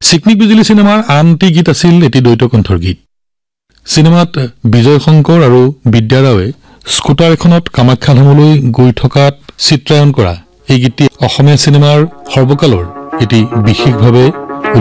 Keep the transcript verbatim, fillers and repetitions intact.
চিকমিক বিজুলী সিনেমাৰ আনটি গীত আছিল এটি দ্বৈত কণ্ঠৰ গীত সিনেমাত বিজয় শংকৰ আৰু বিদ্যা ৰাৱে স্কুটাৰ এখনত কামাখ্যা ধামলৈ গৈ থকাত চিত্ৰায়ন কৰা এই গীতটি অসমীয়া সিনেমাৰ সৰ্বকালৰ এটি বিশেষভাৱে